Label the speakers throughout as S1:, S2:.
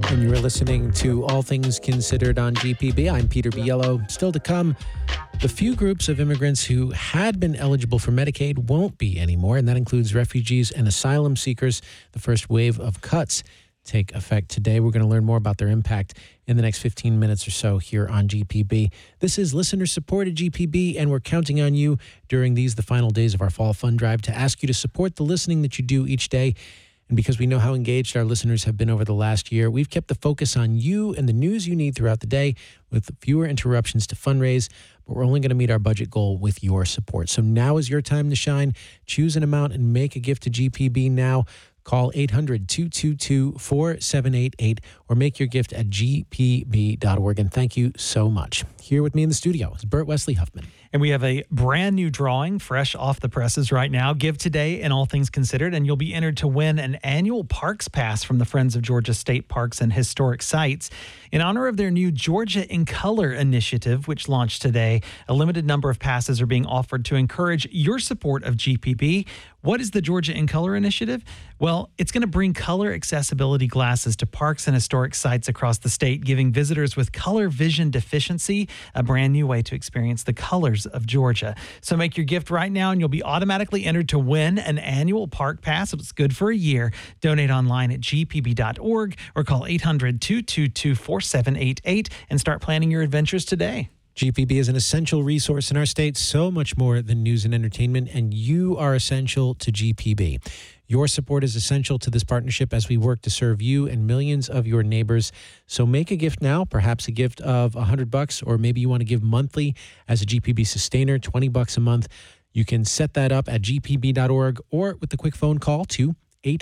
S1: And you're listening to All Things Considered on GPB. I'm Peter Biello. Still to come, the few groups of immigrants who had been eligible for Medicaid won't be anymore, and that includes refugees and asylum seekers. The first wave of cuts take effect today. We're going to learn more about their impact in the next 15 minutes or so here on GPB. This is listener-supported GPB, and we're counting on you during these, the final days of our fall fund drive, to ask you to support the listening that you do each day. And because we know how engaged our listeners have been over the last year, we've kept the focus on you and the news you need throughout the day with fewer interruptions to fundraise. But we're only going to meet our budget goal with your support. So now is your time to shine. Choose an amount and make a gift to GPB now. Call 800-222-4788 or make your gift at gpb.org. And thank you so much. Here with me in the studio is Bert Wesley Huffman.
S2: And we have a brand new drawing fresh off the presses right now. Give today in All Things Considered, and you'll be entered to win an annual Parks Pass from the Friends of Georgia State Parks and Historic Sites. In honor of their new Georgia in Color initiative, which launched today, a limited number of passes are being offered to encourage your support of GPB. What is the Georgia in Color initiative? Well, it's going to bring color accessibility glasses to parks and historic sites across the state, giving visitors with color vision deficiency a brand new way to experience the colors of Georgia. So make your gift right now and you'll be automatically entered to win an annual park pass. It's good for a year. Donate online at gpb.org or call 800-222-4788 and start planning your adventures today.
S1: GPB is an essential resource in our state, so much more than news and entertainment, and you are essential to GPB. Your support is essential to this partnership as we work to serve you and millions of your neighbors. So make a gift now, perhaps a gift of $100, or maybe you want to give monthly as a GPB sustainer, $20 a month. You can set that up at gpb.org or with the quick phone call to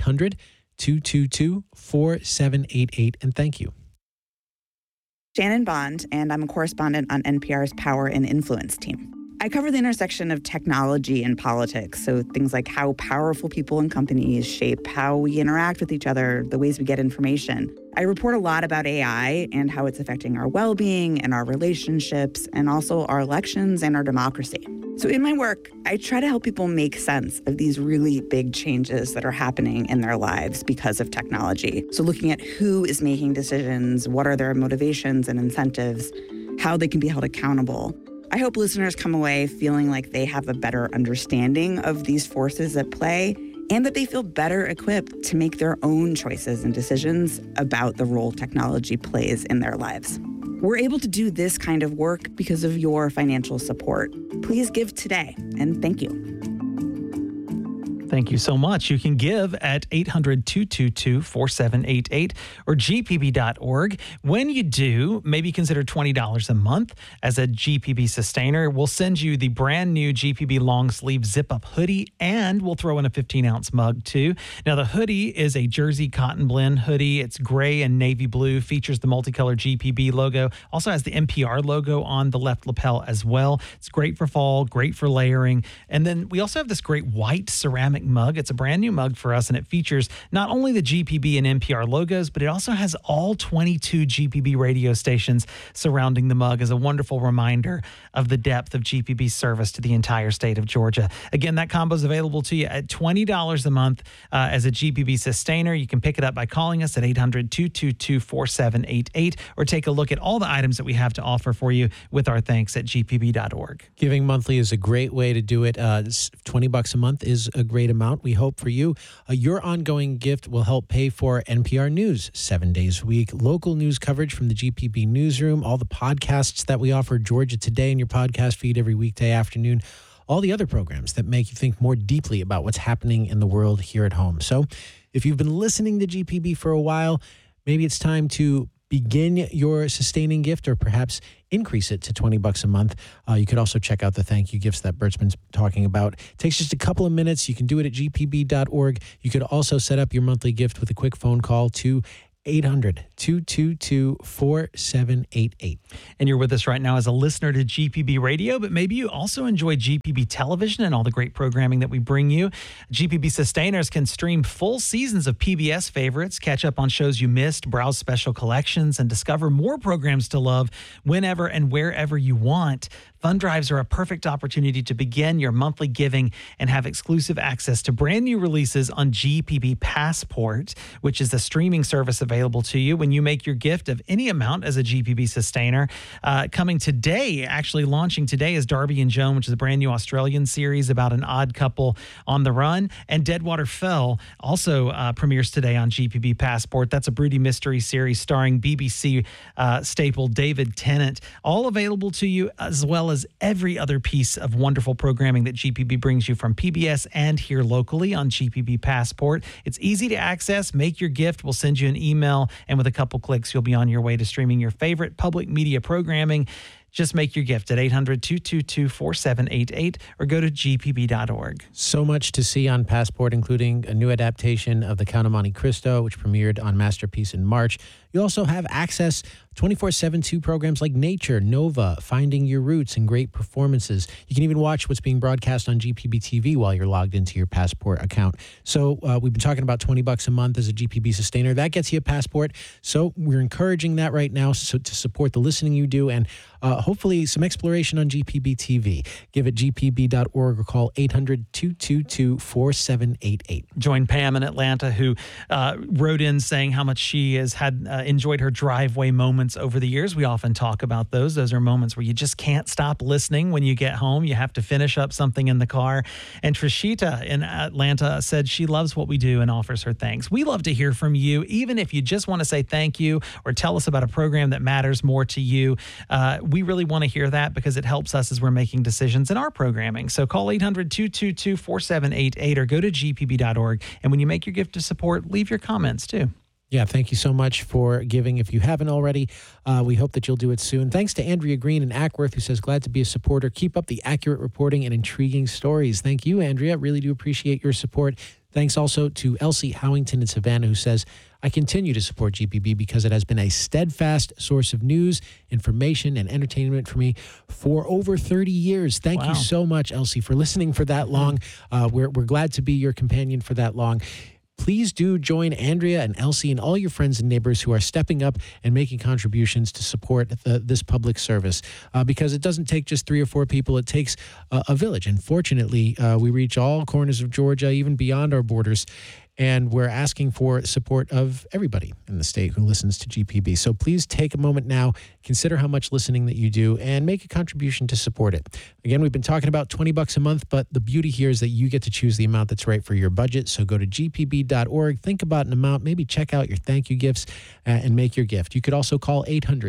S1: 800-222-4788. And thank you.
S3: Shannon Bond, and I'm a correspondent on NPR's Power and Influence team. I cover the intersection of technology and politics, so things like how powerful people and companies shape how we interact with each other, the ways we get information. I report a lot about AI and how it's affecting our well-being and our relationships, and also our elections and our democracy. So in my work, I try to help people make sense of these really big changes that are happening in their lives because of technology. So looking at who is making decisions, what are their motivations and incentives, how they can be held accountable. I hope listeners come away feeling like they have a better understanding of these forces at play and that they feel better equipped to make their own choices and decisions about the role technology plays in their lives. We're able to do this kind of work because of your financial support. Please give today, and thank you.
S2: Thank you so much. You can give at 800-222-4788 or gpb.org. When you do, maybe consider $20 a month as a GPB sustainer. We'll send you the brand new GPB long sleeve zip up hoodie, and we'll throw in a 15-ounce mug too. Now, the hoodie is a jersey cotton blend hoodie. It's gray and navy blue, features the multicolored GPB logo, also has the NPR logo on the left lapel as well. It's great for fall, great for layering. And then we also have this great white ceramic mug. It's a brand new mug for us, and it features not only the GPB and NPR logos, but it also has all 22 GPB radio stations surrounding the mug as a wonderful reminder of the depth of GPB's service to the entire state of Georgia. Again, that combo is available to you at $20 a month as a GPB sustainer. You can pick it up by calling us at 800-222-4788 or take a look at all the items that we have to offer for you with our thanks at gpb.org.
S1: Giving monthly is a great way to do it. $20 a month is a great amount, we hope, for you. Your ongoing gift will help pay for NPR News 7 days a week, local news coverage from the GPB newsroom, all the podcasts that we offer, Georgia Today in your podcast feed every weekday afternoon, all the other programs that make you think more deeply about what's happening in the world here at home. So if you've been listening to GPB for a while, maybe it's time to begin your sustaining gift or perhaps increase it to $20 a month. You could also check out the thank you gifts that Bert's been talking about. It takes just a couple of minutes. You can do it at gpb.org. You could also set up your monthly gift with a quick phone call to 800-222-4788.
S2: And you're with us right now as a listener to GPB Radio, but maybe you also enjoy GPB Television and all the great programming that we bring you. GPB sustainers can stream full seasons of PBS favorites, catch up on shows you missed, browse special collections, and discover more programs to love whenever and wherever you want. Fund drives are a perfect opportunity to begin your monthly giving and have exclusive access to brand new releases on GPB Passport, which is the streaming service available available to you when you make your gift of any amount as a GPB sustainer. Coming today, actually launching today, is Darby and Joan, which is a brand new Australian series about an odd couple on the run. And Deadwater Fell also premieres today on GPB Passport. That's a broody mystery series starring BBC staple David Tennant. All available to you, as well as every other piece of wonderful programming that GPB brings you from PBS and here locally on GPB Passport. It's easy to access. Make your gift. We'll send you an email, and with a couple clicks, you'll be on your way to streaming your favorite public media programming. Just make your gift at 800-222-4788 or go to gpb.org.
S1: So much to see on Passport, including a new adaptation of The Count of Monte Cristo, which premiered on Masterpiece in March. You also have access 24/7 to programs like Nature, Nova, Finding Your Roots, and great performances. You can even watch what's being broadcast on GPB TV while you're logged into your Passport account. So we've been talking about $20 a month as a GPB sustainer. That gets you a Passport. So we're encouraging that right now to support the listening you do, and hopefully some exploration on GPB TV. Give it gpb.org or call 800-222-4788.
S2: Join Pam in Atlanta, who wrote in saying how much she has had enjoyed her driveway moments over the years. We often talk about those. Those are moments where you just can't stop listening when you get home. You have to finish up something in the car. And Trishita in Atlanta said she loves what we do and offers her thanks. We love to hear from you, even if you just want to say thank you or tell us about a program that matters more to you. We really want to hear that because it helps us as we're making decisions in our programming. So call 800-222-4788 or go to gpb.org. And when you make your gift of support, leave your comments too.
S1: Yeah, thank you so much for giving. If you haven't already, we hope that you'll do it soon. Thanks to Andrea Green in Ackworth, who says, glad to be a supporter. Keep up the accurate reporting and intriguing stories. Thank you, Andrea. Really do appreciate your support. Thanks also to Elsie Howington in Savannah, who says, I continue to support GPB because it has been a steadfast source of news, information, and entertainment for me for over 30 years. Thank you so much, Elsie, for listening for that long. We're glad to be your companion for that long. Please do join Andrea and Elsie and all your friends and neighbors who are stepping up and making contributions to support this public service, because it doesn't take just 3 or 4 people. It takes a village. And fortunately, we reach all corners of Georgia, even beyond our borders. And we're asking for support of everybody in the state who listens to GPB. So please take a moment now, consider how much listening that you do, and make a contribution to support it. Again, we've been talking about $20 a month, but the beauty here is that you get to choose the amount that's right for your budget. So go to gpb.org, think about an amount, maybe check out your thank you gifts, and make your gift. You could also call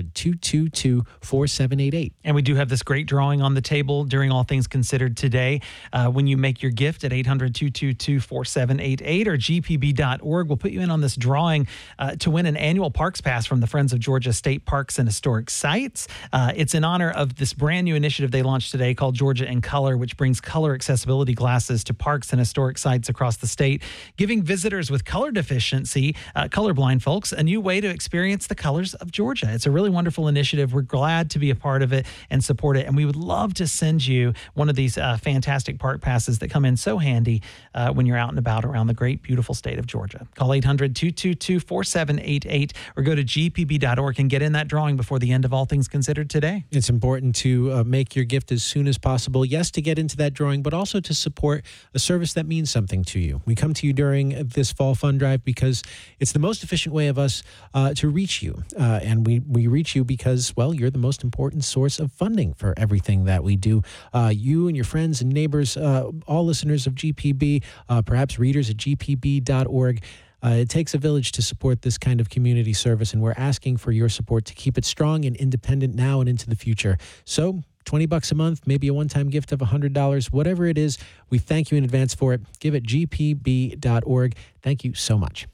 S1: 800-222-4788.
S2: And we do have this great drawing on the table during All Things Considered today. When you make your gift at 800-222-4788 or gpb.org, we'll put you in on this drawing to win an annual Parks Pass from the Friends of Georgia State Parks and Historic Sites. It's in honor of this brand new initiative they launched today called Georgia in Color, which brings color accessibility glasses to parks and historic sites across the state, giving visitors with color deficiency, colorblind folks, a new way to experience the colors of Georgia. It's a really wonderful initiative. We're glad to be a part of it and support it. And we would love to send you one of these fantastic park passes that come in so handy when you're out and about around the great, beautiful state of Georgia. Call 800-222-4788 or go to gpb.org and get in that drawing before the end of All Things Considered today.
S1: It's important to make your gift as soon as possible. Yes, to get into that drawing, but also to support a service that means something to you. We come to you during this fall fund drive because it's the most efficient way of us to reach you. And we reach you because, well, you're the most important source of funding for everything that we do. You and your friends and neighbors, all listeners of GPB, perhaps readers at gpb.org. It takes a village to support this kind of community service, and we're asking for your support to keep it strong and independent now and into the future. So $20 a month, maybe a one-time gift of $100, whatever it is, we thank you in advance for it. Give it gpb.org. Thank you so much.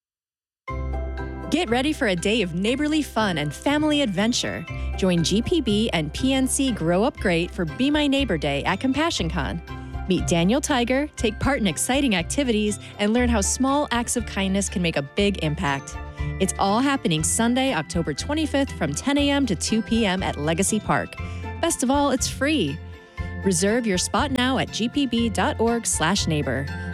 S4: Get ready for a day of neighborly fun and family adventure. Join GPB and PNC Grow Up Great for Be My Neighbor Day at CompassionCon. Meet Daniel Tiger, take part in exciting activities, and learn how small acts of kindness can make a big impact. It's all happening Sunday, October 25th from 10 a.m. to 2 p.m. at Legacy Park. Best of all, it's free. Reserve your spot now at gpb.org/neighbor.